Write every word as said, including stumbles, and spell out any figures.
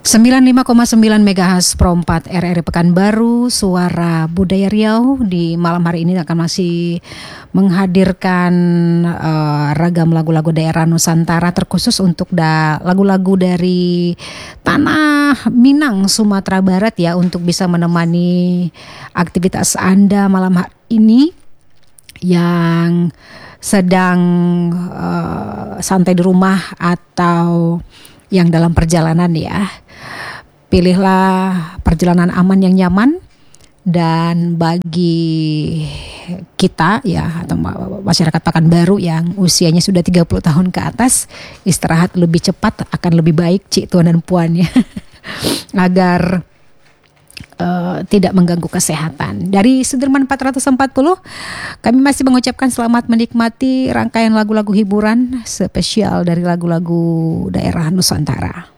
sembilan puluh lima koma sembilan megahertz Pro empat R R I Pekanbaru, Suara Budaya Riau di malam hari ini akan masih menghadirkan uh, ragam lagu-lagu daerah Nusantara, terkhusus untuk da- lagu-lagu dari tanah Minang, Sumatera Barat ya, untuk bisa menemani aktivitas Anda malam hari ini yang sedang uh, santai di rumah atau yang dalam perjalanan ya. Pilihlah perjalanan aman yang nyaman, dan bagi kita ya atau masyarakat Pekanbaru yang usianya sudah tiga puluh tahun ke atas, istirahat lebih cepat akan lebih baik, Cik, Tuan dan Puan ya. Agar uh, tidak mengganggu kesehatan. Dari Sudirman empat ratus empat puluh kami masih mengucapkan selamat menikmati rangkaian lagu-lagu hiburan spesial dari lagu-lagu daerah Nusantara.